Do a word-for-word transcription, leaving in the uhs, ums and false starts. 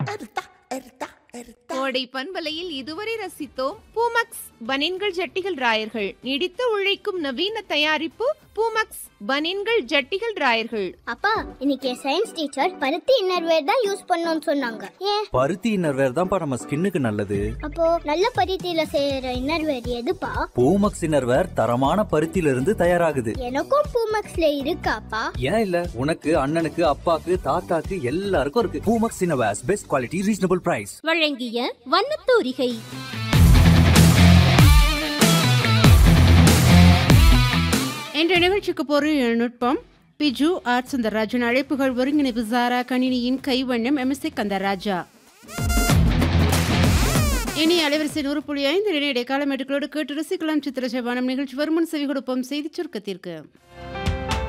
எர்த்தா எர்த்தா எர்த்தா. கோடை பண்பலையில் இதுவரை ரசித்தோம் பூமக்ஸ் பனின்கள் ஜட்டிகள் ராயர்கள். நீடித்து உழைக்கும் நவீன தயாரிப்பு பூமக்ஸ் பனின்கள் ஜட்டிகள் ராயர்கள். அப்பா, இன்னைக்கு சயின்ஸ் டீச்சர் பருத்தி இன்னர்வேர் தான் யூஸ் பண்ணணும்னு சொன்னாங்க. ஏன்? பருத்தி இன்னர்வேர் தான்ப்பா நம்ம ஸ்கின்னுக்கு நல்லது. அப்போ நல்ல பருத்தியில செய்யற இன்னர்வேர் எதுப்பா? பூமக்ஸ் இன்னர்வேர் தரமான பருத்தியில இருந்து தயாராகுது. எனக்கும் பூமக்ஸ்ல இருக்காப்பா? ஏன் இல்ல, உனக்கு அண்ணனுக்கு அப்பாக்கு தாத்தாக்கு எல்லாருக்கும் இருக்கு. Poomex innerwears, best quality, reasonable price. வழங்கிய வண்ணத்தூரிகை. என்ற நிகழ்ச்சிக்கு பொருள் நுட்பம் பிஜு ஆர் சுந்தரராஜன். அழைப்புகள் ஒருங்கிணைப்பு சாரா கணினியின் கைவண்ணம் எம் எஸ் கந்தராஜா. இனி அலைவரிசை நூறு புள்ளி ஐந்து இடைக்கால மேட்டுகளோடு கேட்டு ரசிக்கலாம். சித்திர செவ்வானம் நிகழ்ச்சி வருமுன் செவி கொடுப்போம் செய்தி சுருக்கத்திற்கு.